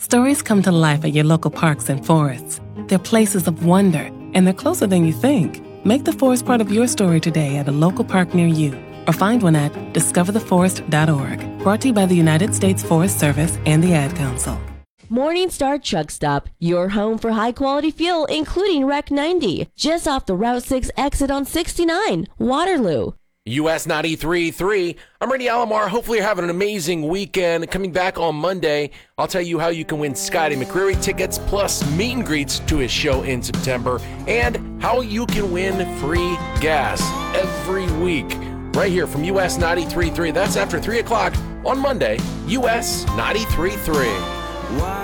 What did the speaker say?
Stories come to life at your local parks and forests. They're places of wonder, and they're closer than you think. Make the forest part of your story today at a local park near you, or find one at discovertheforest.org. Brought to you by the United States Forest Service and the Ad Council. Morningstar Truck Stop, your home for high-quality fuel, including Rec 90, just off the Route 6 exit on 69, Waterloo. US 93.3. I'm Randy Alomar. Hopefully you're having an amazing weekend. Coming back on Monday, I'll tell you how you can win Scotty McCreery tickets plus meet and greets to his show in September, and how you can win free gas every week right here from US 93.3. That's after 3 o'clock on Monday, US 93.3.